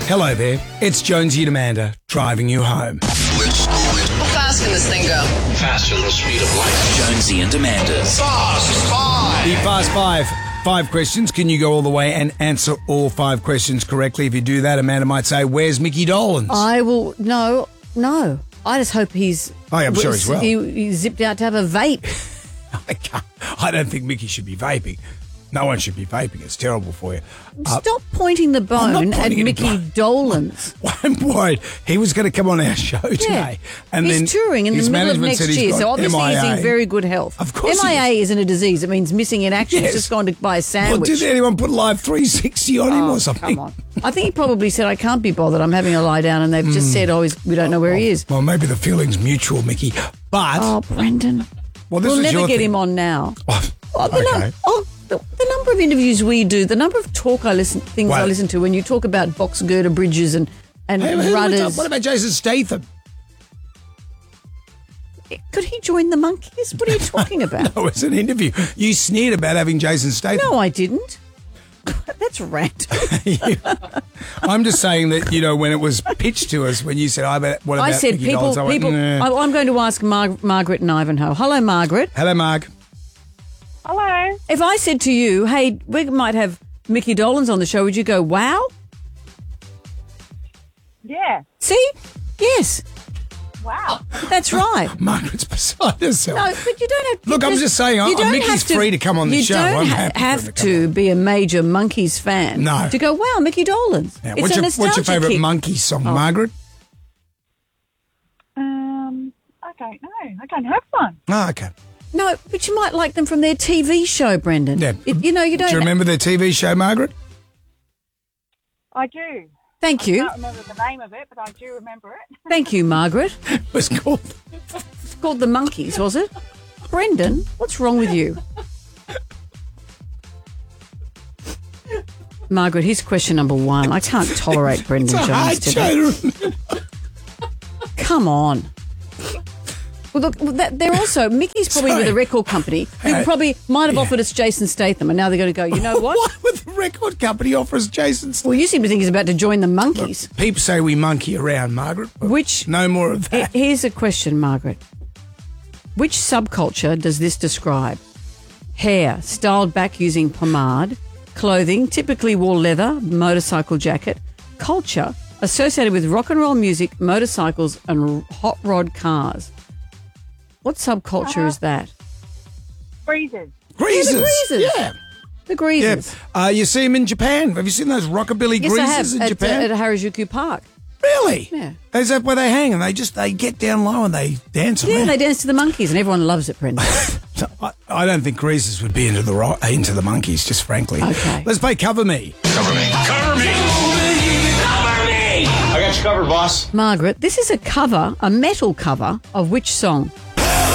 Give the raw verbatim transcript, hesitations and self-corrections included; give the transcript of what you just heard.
Hello there, it's Jonesy and Amanda driving you home. How fast can this thing go? Faster than the speed of light. Jonesy and Amanda's Fast Five. The Fast Five. Five questions. Can you go all the way and answer all five questions correctly? If you do that, Amanda might say, where's Mickey Dolenz? I will, no, no. I just hope he's... Oh, I'm sure he's well. He, he zipped out to have a vape. I, can't, I don't think Mickey should be vaping. No one should be vaping. It's terrible for you. Uh, Stop pointing the I'm not bone at pointing any Mickey bone. Dolenz. I'm worried. He was going to come on our show today. And he's then touring in the his middle of management next said he's year, got so obviously M I A. he's in very good health. Of course M I A he is. isn't a disease. It means missing in action. Yes. He's just gone to buy a Well, sandwich. did anyone put Live three sixty on him Oh, or something? come on. I think he probably said, I can't be bothered. I'm having a lie down. And they've Hmm. just said, oh, he's, we don't know where he is. Well, maybe the feeling's mutual, Mickey. But, Oh, Brendan. well, this We'll is never your get thing. him on now. Oh, Oh, the, okay. num- oh, the, the number of interviews we do, the number of talk I listen, things I Well- listen to when you talk about box girder bridges and, and Hey, hey, rudders. what about Jason Statham? Could he join the monkeys? What are you talking about? Oh, it's an interview. You sneered about having Jason Statham. No, I didn't. That's random. I'm just saying that, you know, when it was pitched to us, when you said, I bet, what about I said Mickey people. Dolenz? I went, people. nah. I, I'm going to ask Mar- Margaret in Ivanhoe. Hello, Margaret. Hello, Mark. Hello. If I said to you, "Hey, we might have Mickey Dolenz on the show," would you go, "Wow"? Yeah. See? Yes, Wow. that's right. Margaret's beside herself. No, but you don't have. Look, I'm just saying, you I'm- don't Mickey's have to- free to come on the you show. don't I'm ha- happy for him have to come to on. be a major Monkeys fan No. to go, "Wow, Mickey Dolenz." Yeah, It's what's, a your, nostalgia what's your favourite kick. monkey song, Oh. Margaret? Um, I don't know. I don't have one. Oh, okay. No, but you might like them from their T V show, Brendan. Yeah. It- you know, you don't. Do you remember their T V show, Margaret? I do. Thank I you, can't remember the name of it, but I do remember it. thank you, Margaret. It was called... It's called The Monkeys, was it? Brendan, what's wrong with you? Margaret, here's question number one. I can't tolerate Brendan It's a hard Jones show today. to remember. Come on. Well, look, well, that, they're also, Mickey's probably Sorry. with a record company who Hey, probably might have yeah. offered us Jason Statham, and now they're going to go, you know what? Why would the record company offer us Jason Statham? Well, you seem to think he's about to join the Monkeys. People say we monkey around, Margaret. but Which- No more of He- that. Here's a question, Margaret. Which subculture does this describe? Hair, styled back using pomade. Clothing, typically wore leather, motorcycle jacket. Culture, associated with rock and roll music, motorcycles, and r- hot rod cars. What subculture is that? Freezers. Greasers. Yeah, the Greasers. Yeah. The Yeah. Greasers. Uh, you see them in Japan. Have you seen those rockabilly Yes, I have. greasers in At, Japan? uh, at Harajuku Park. Really? Yeah. Is that where they hang? And they just they get down low and they dance Yeah, around. they dance to the Monkeys, and everyone loves it, Brendan. So I, I don't think greasers would be into the ro- into the monkeys, just frankly. Okay. Let's play Cover Me. Cover me. Cover me. Cover me. I got you covered, boss. Margaret, this is a cover, a metal cover of which song?